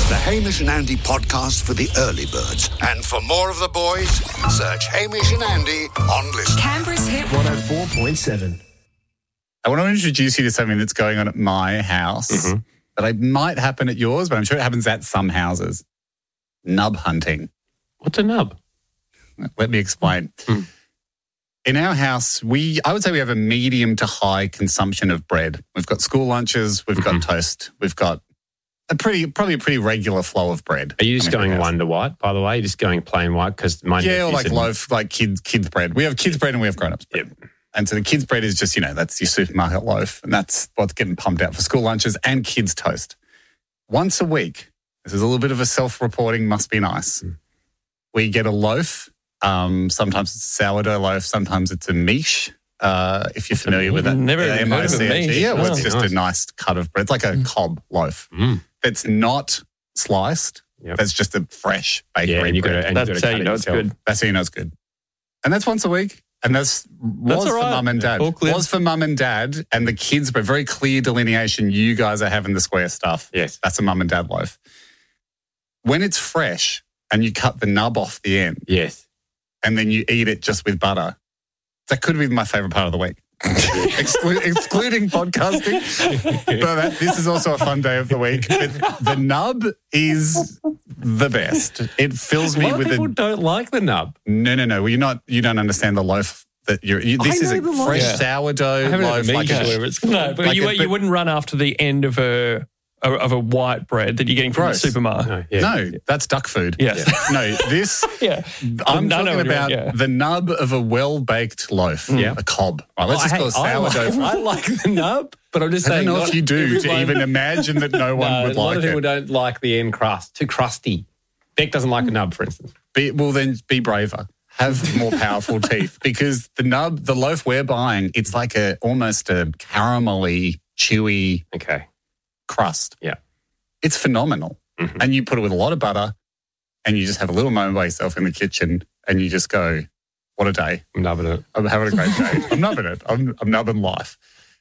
the Hamish and Andy podcast for the early birds. And for more of the boys, search Hamish and Andy on Listen. Canberra's Hit 104.7. I want to introduce you to something that's going on at my house that might happen at yours, but I'm sure it happens at some houses. Nub hunting. What's a nub? Let me explain. In our house, I would say we have a medium to high consumption of bread. We've got school lunches, we've got toast, we've got probably a pretty regular flow of bread. Are you just going Wonder White, by the way? You're just going plain white? Because mine. Yeah, or like loaf, like kids bread. We have kids bread and we have grown-ups bread. Yep. And so the kids bread is just, that's your supermarket loaf, and that's what's getting pumped out for school lunches and kids toast. Once a week, this is a little bit of a self-reporting must be nice. We get a loaf. Sometimes it's a sourdough loaf. Sometimes it's a miche. If you're familiar with it. Never even heard of a miche. Yeah, well, it's just a nice cut of bread. It's like a cob loaf. It's not sliced. Yep. That's just a fresh bakery bread. That's how you know it's good. That's how you know it's good. And that's once a week. And was for mum and dad. Was for mum and dad and the kids, but very clear delineation. You guys are having the square stuff. Yes. That's a mum and dad loaf. When it's fresh and you cut the nub off the end. Yes. And then you eat it just with butter. That could be my favourite part of the week. Excluding podcasting. But this is also a fun day of the week. But the nub is the best. It fills me with people don't like the nub. No. Well, you don't understand the loaf that this is a fresh sourdough loaf. But you wouldn't run after the end of a white bread that you're getting from the supermarket. No, that's duck food. Yes. No, this. I'm talking about the nub of a well-baked loaf. A cob. Right, let's just call it sourdough. I like the nub, but I'm just saying. I don't know if you do to even imagine that no one would like it. A lot of people don't like the end crust. Too crusty. Beck doesn't like a nub, for instance. Then be braver. Have more powerful teeth, because the loaf we're buying, it's like almost a caramelly, chewy crust. Yeah. It's phenomenal. And you put it with a lot of butter and you just have a little moment by yourself in the kitchen and you just go, what a day. I'm nubbing it. I'm having a great day. I'm nubbing it. I'm nubbing life.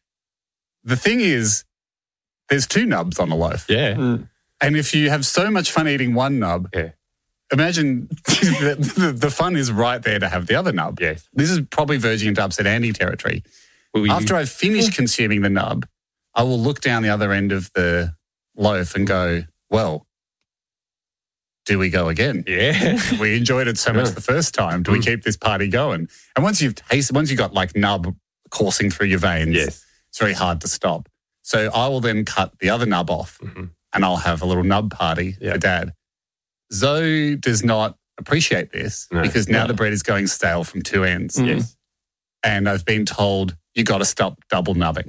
The thing is, there's two nubs on a loaf. Yeah. And if you have so much fun eating one nub, imagine the fun is right there to have the other nub. Yes. This is probably verging into upset Andy territory. After I've finished consuming the nub, I will look down the other end of the loaf and go, well, do we go again? Yeah. We enjoyed it so much the first time. Do we keep this party going? And once you've got like nub coursing through your veins, it's very hard to stop. So I will then cut the other nub off and I'll have a little nub party for Dad. Zoe does not appreciate this because now the bread is going stale from two ends. Yes. And I've been told, you got to stop double nubbing.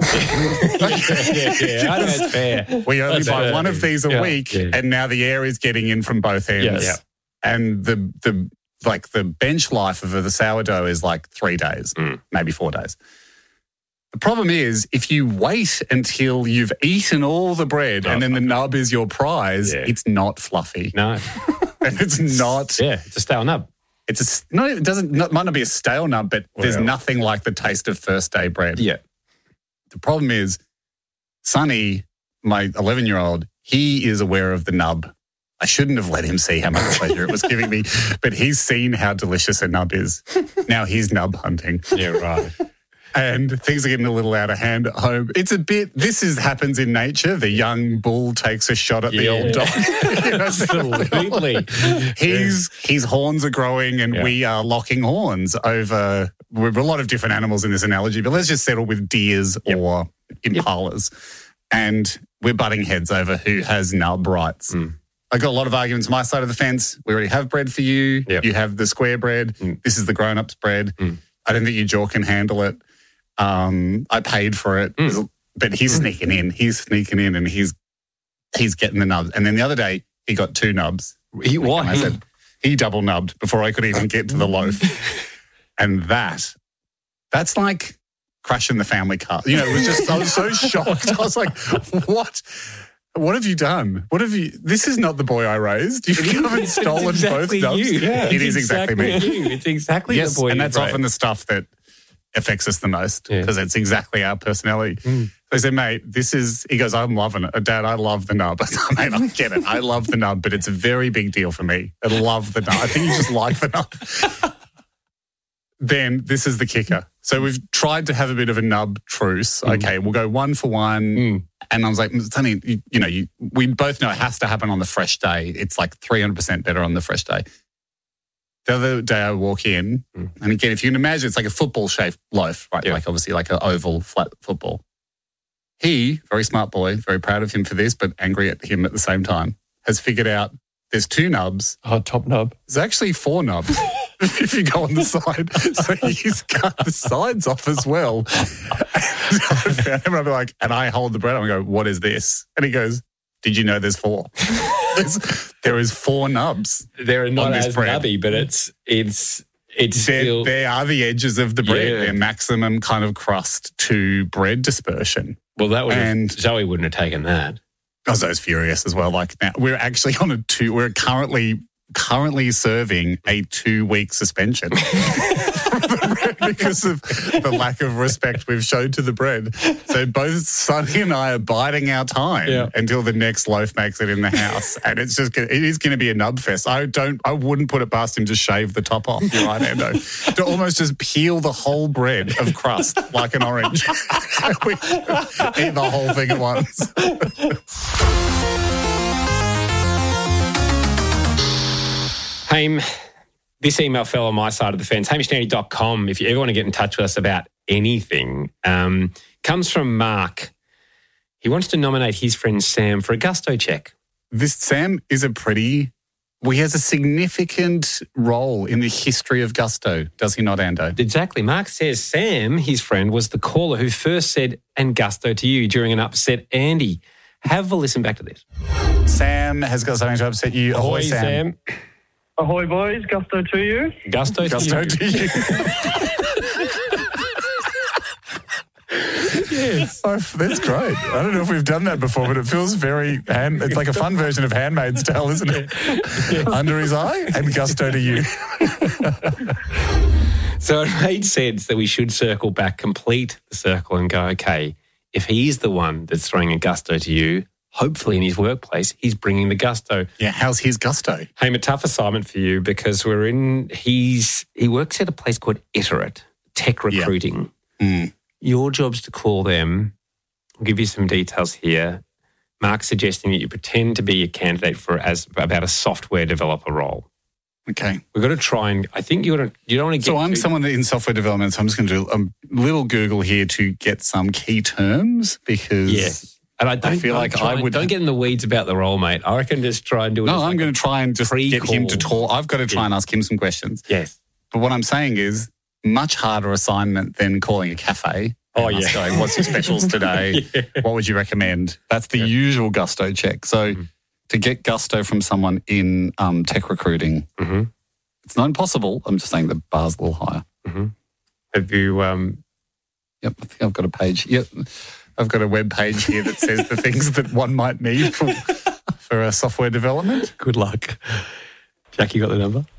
I know it's fair. We only buy one of these a week, and now the air is getting in from both ends. Yes. And the bench life of the sourdough is like 3 days, maybe 4 days. The problem is, if you wait until you've eaten all the bread and then the nub is your prize, it's not fluffy. No. And it's not. Yeah, it's a stale nub. It might not be a stale nub, but there's nothing like the taste of first day bread. Yeah. The problem is, Sonny, my 11-year-old, he is aware of the nub. I shouldn't have let him see how much pleasure it was giving me, but he's seen how delicious a nub is. Now he's nub hunting. Yeah, right. And things are getting a little out of hand at home. It's a bit, happens in nature. The young bull takes a shot at the old dog. Absolutely. His horns are growing and we are locking horns over a lot of different animals in this analogy, but let's just settle with deers or impalas. And we're butting heads over who has nub rights. I got a lot of arguments on my side of the fence. We already have bread for you. You have the square bread. This is the grown-ups bread. I don't think your jaw can handle it. I paid for it, but he's sneaking in. And he's getting the nubs. And then the other day, he got 2 nubs. Why? I said, he double nubbed before I could even get to the loaf. And that's like crashing the family car. I was so shocked. I was like, what? What have you done? This is not the boy I raised. You've come and stolen both nubs. It is exactly me. It's exactly the boy. And that's often the stuff that affects us the most because it's exactly our personality. I said, mate, he goes, I'm loving it. Dad, I love the nub. I said, mate, I get it. I love the nub, but it's a very big deal for me. I love the nub. I think you just like the nub. Then this is the kicker. So we've tried to have a bit of a nub truce. Okay, we'll go 1 for 1. And I was like, Sonny, we both know it has to happen on the fresh day. It's like 300% better on the fresh day. The other day I walk in, and again, if you can imagine, it's like a football-shaped loaf, right? Yeah. Like obviously like an oval, flat football. He, very smart boy, very proud of him for this, but angry at him at the same time, has figured out there's 2 nubs. Oh, top nub. There's actually 4 nubs if you go on the side. So he's cut the sides off as well. And I'm like, and I hold the bread and I go, what is this? And he goes, did you know there's 4? There is 4 nubs. They're not as bread. nubby, but it's still... They are the edges of the bread. Yeah. They're maximum kind of crust to bread dispersion. Well, Zoe wouldn't have taken that. Zoe's furious as well. Like now, we're actually on we're currently serving a 2-week suspension because of the lack of respect we've showed to the bread. So both Sonny and I are biding our time until the next loaf makes it in the house, and it is going to be a nub fest. I wouldn't put it past him to shave the top off. You're right, Ando. To almost just peel the whole bread of crust like an orange. We eat the whole thing at once. Haim, this email fell on my side of the fence. HamishNandy.com, if you ever want to get in touch with us about anything, comes from Mark. He wants to nominate his friend Sam for a gusto check. This Sam is he has a significant role in the history of gusto, does he not, Ando? Exactly. Mark says Sam, his friend, was the caller who first said "and gusto" to you during an upset Andy. Have a listen back to this. Sam has got something to upset you. Ahoy, Sam. Ahoy, boys. Gusto to you. Gusto to you. Yes. Oh, that's great. I don't know if we've done that before, but it feels very it's like a fun version of Handmaid's Tale, isn't it? Yes. Under his eye and gusto to you. So it made sense that we should circle back, complete the circle and go, okay, if he's the one that's throwing a gusto to you, hopefully in his workplace, he's bringing the gusto. Yeah, how's his gusto? Hey, a tough assignment for you because he works at a place called Iterate, tech recruiting. Yeah. Your job's to call them. I'll give you some details here. Mark's suggesting that you pretend to be a candidate about a software developer role. Okay. We've got to try and, I think you don't want to get... So I'm someone in software development, so I'm just going to do a little Google here to get some key terms because... Yes. And I don't get in the weeds about the role, mate. I reckon just try and do it. No, I'm going to try and just get him to talk. I've got to try and ask him some questions. Yes. But what I'm saying is much harder assignment than calling a cafe. Oh, yeah. Going, what's your specials today? Yeah. What would you recommend? That's the usual gusto check. So to get gusto from someone in tech recruiting, it's not impossible. I'm just saying the bar's a little higher. Have you... Yep, I think I've got a page. Yep. I've got a web page here that says the things that one might need for software development. Good luck. Jack, you got the number?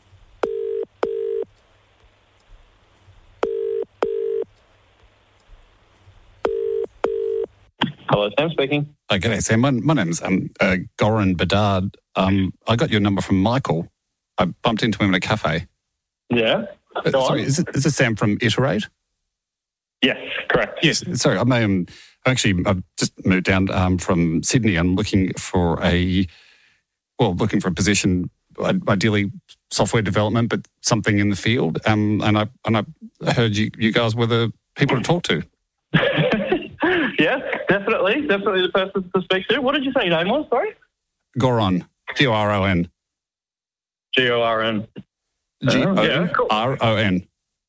Hello, Sam speaking. Okay, Sam. My name's Goran Bedard. I got your number from Michael. I bumped into him at a cafe. Yeah. Sorry, is this Sam from Iterate? Yes, correct. Yes, sorry. I've just moved down from Sydney. I'm looking for a position, ideally software development, but something in the field. And I heard you guys were the people to talk to. Yes, definitely the person to speak to. What did you say your name was? Sorry. Goran. Goron. Goron. Goron. Goron.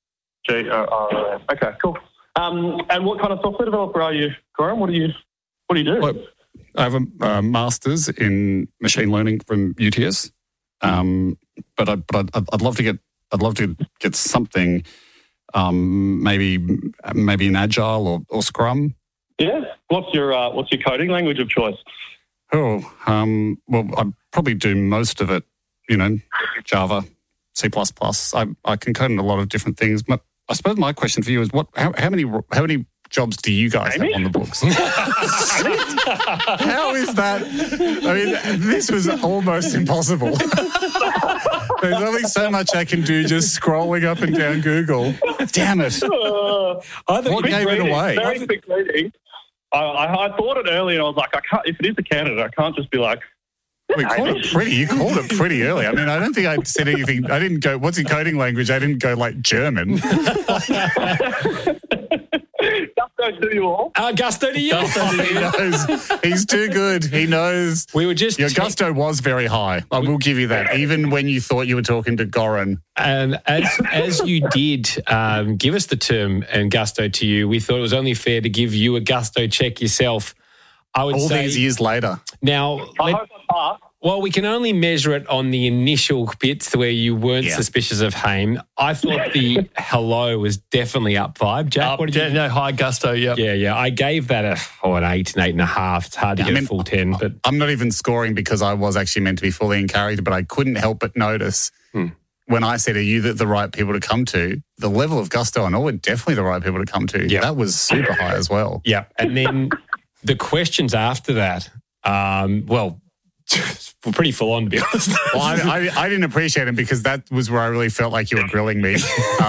Okay, cool. And what kind of software developer are you, Goran? What do you do? Well, I have a master's in machine learning from UTS, but I'd love to get something, maybe in Agile or Scrum. Yeah. What's your coding language of choice? Well, I probably do most of it. Java, C++. I can code in a lot of different things. But I suppose my question for you is how many jobs do you guys have on the books? How is that? I mean, this was almost impossible. There's only so much I can do just scrolling up and down Google. Damn it. What gave it away? Very quick reading. I thought it early and I was like, I can't. If it is a candidate, I can't just be like. You called it pretty early. I mean, I don't think I said anything. I didn't go, what's your coding language? I didn't go like German. Gusto to you all. Gusto to you. He knows. He's too good. He knows. We were just your gusto was very high. I will give you that. Even when you thought you were talking to Goran. And as you did give us the term and gusto to you, we thought it was only fair to give you a gusto check yourself. I would say, these years later. Now, I hope I pass. Well, we can only measure it on the initial bits where you weren't suspicious of Haim. I thought the hello was definitely up vibe. Jack, what did you? No, high gusto, yep. Yeah. I gave that an 8, an 8.5. It's hard to get a full 10. But I'm not even scoring because I was actually meant to be fully in character, but I couldn't help but notice when I said, are you the right people to come to? The level of gusto and all were definitely the right people to come to. Yeah. That was super high as well. Yeah. And then the questions after that, were pretty full on, to be honest. Well, I didn't appreciate it because that was where I really felt like you were grilling me.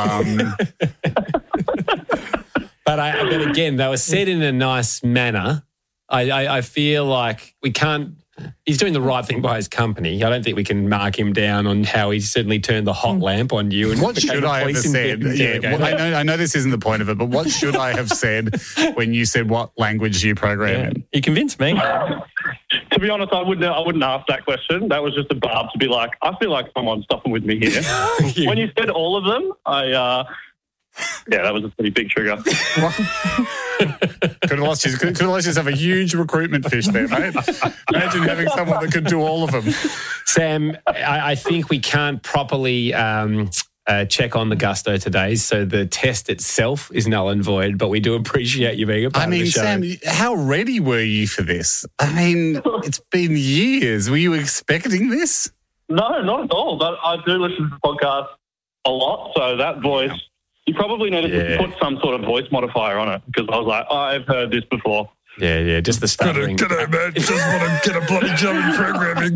But again, they were said in a nice manner. I feel like we can't. He's doing the right thing by his company. I don't think we can mark him down on how he certainly turned the hot lamp on you. And what should I have said? I know this isn't the point of it, but what should I have said when you said what language do you program in? You convinced me. To be honest, I wouldn't ask that question. That was just a barb to be like, I feel like someone's stopping with me here. When you said all of them, that was a pretty big trigger. Could have lost yourself a huge recruitment fish there, mate. Imagine having someone that could do all of them. Sam, I think we can't properly check on the gusto today, so the test itself is null and void, but we do appreciate you being a part of the show. Sam, how ready were you for this? I mean, it's been years. Were you expecting this? No, not at all. But I do listen to the podcast a lot, so that voice... You probably need to put some sort of voice modifier on it because I was like, I've heard this before. Yeah, just the stuttering. G'day, man. Just want to get a bloody job in programming.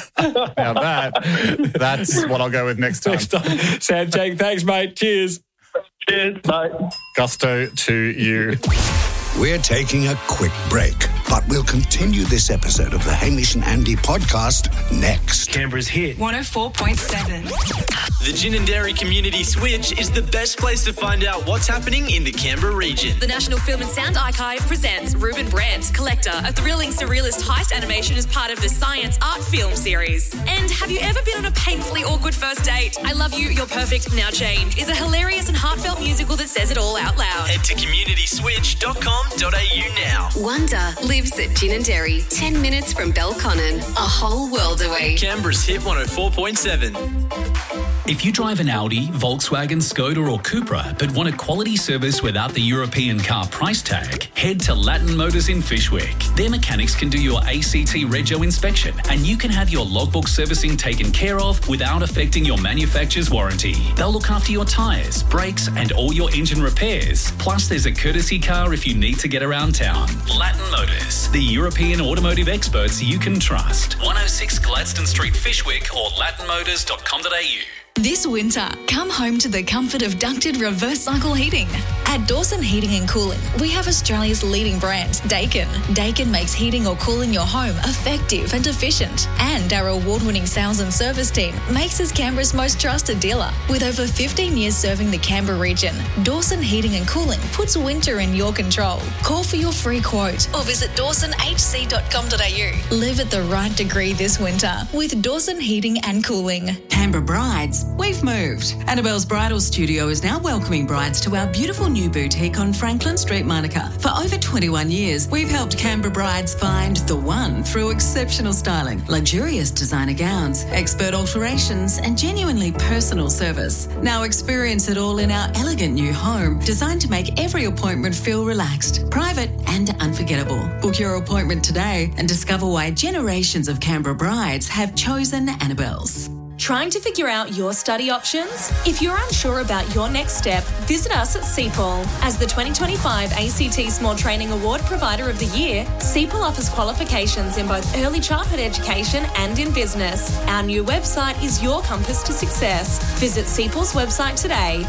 Now that's what I'll go with next time. Sam, Jake, thanks, mate. Cheers. Cheers, mate. Gusto to you. We're taking a quick break, but we'll continue this episode of the Hamish and Andy podcast next. Canberra's hit 104.7. The Gin and Dairy Community Switch is the best place to find out what's happening in the Canberra region. The National Film and Sound Archive presents Ruben Brandt, Collector, a thrilling surrealist heist animation as part of the Science Art Film series. And have you ever been on a painfully awkward first date? I Love You, You're Perfect, Now Change is a hilarious and heartfelt musical that says it all out loud. Head to communityswitch.com.au now. Wonder lives at Gin and Dairy, 10 minutes from Belconnen, a whole world away. Canberra's hit 104.7. If you drive an Audi, Volkswagen, Skoda or Cupra but want a quality service without the European car price tag, head to Latin Motors in Fyshwick. Their mechanics can do your ACT Rego inspection and you can have your logbook servicing taken care of without affecting your manufacturer's warranty. They'll look after your tyres, brakes and all your engine repairs. Plus there's a courtesy car if you need to get around town. Latin Motors, the European automotive experts you can trust. 106 Gladstone Street, Fyshwick or latinmotors.com.au. This winter, come home to the comfort of ducted reverse cycle heating. At Dawson Heating and Cooling, we have Australia's leading brand, Daikin. Daikin makes heating or cooling your home effective and efficient. And our award-winning sales and service team makes us Canberra's most trusted dealer. With over 15 years serving the Canberra region, Dawson Heating and Cooling puts winter in your control. Call for your free quote or visit dawsonhc.com.au. Live at the right degree this winter with Dawson Heating and Cooling. Canberra brides, we've moved. Annabelle's Bridal Studio is now welcoming brides to our beautiful new boutique on Franklin Street, Monica. For over 21 years, we've helped Canberra brides find the one through exceptional styling, luxurious designer gowns, expert alterations, and genuinely personal service. Now experience it all in our elegant new home, designed to make every appointment feel relaxed, private, and unforgettable. Book your appointment today and discover why generations of Canberra brides have chosen Annabelle's. Trying to figure out your study options? If you're unsure about your next step, visit us at CPAL. As the 2025 ACT Small Training Award Provider of the Year, CPAL offers qualifications in both early childhood education and in business. Our new website is your compass to success. Visit CPAL's website today,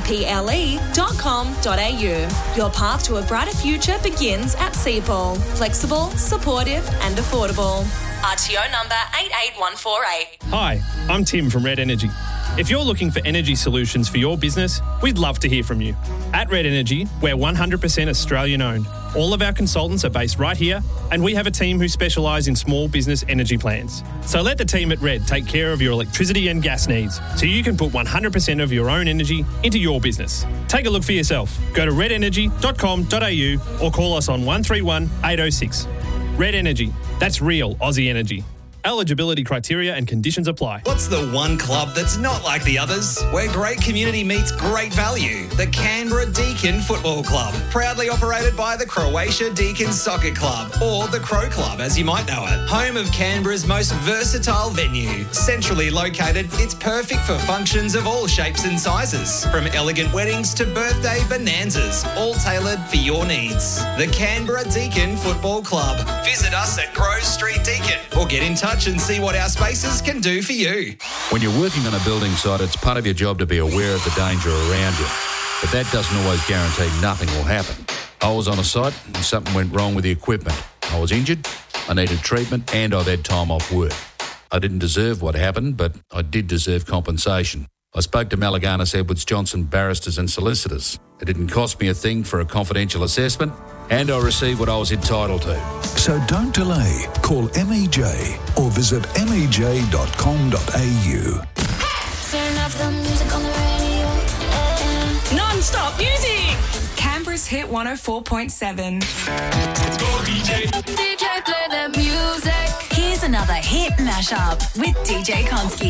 cple.com.au. Your path to a brighter future begins at CPAL. Flexible, supportive and affordable. RTO number 88148. Hi, I'm Tim from Red Energy. If you're looking for energy solutions for your business, we'd love to hear from you. At Red Energy, we're 100% Australian owned. All of our consultants are based right here, and we have a team who specialise in small business energy plans. So let the team at Red take care of your electricity and gas needs so you can put 100% of your own energy into your business. Take a look for yourself. Go to redenergy.com.au or call us on 131 806. Red Energy. That's real Aussie energy. Eligibility criteria and conditions apply. What's the one club that's not like the others? Where great community meets great value. The Canberra Deakin Football Club. Proudly operated by the Croatia Deakin Soccer Club, or the Crow Club as you might know it. Home of Canberra's most versatile venue. Centrally located, it's perfect for functions of all shapes and sizes. From elegant weddings to birthday bonanzas, all tailored for your needs. The Canberra Deakin Football Club. Visit us at Grove Street Deakin or get in touch and see what our spaces can do for you. When you're working on a building site, it's part of your job to be aware of the danger around you. But that doesn't always guarantee nothing will happen. I was on a site and something went wrong with the equipment. I was injured, I needed treatment, and I've had time off work. I didn't deserve what happened, but I did deserve compensation. I spoke to Malaganas Edwards Johnson barristers and solicitors. It didn't cost me a thing for a confidential assessment, and I received what I was entitled to. So don't delay. Call MEJ or visit mej.com.au. Turn up the music on the radio. Non-stop music! Canberra's Hit 104.7. Go DJ. DJ, play that music. Here's another hit mashup with DJ Konski.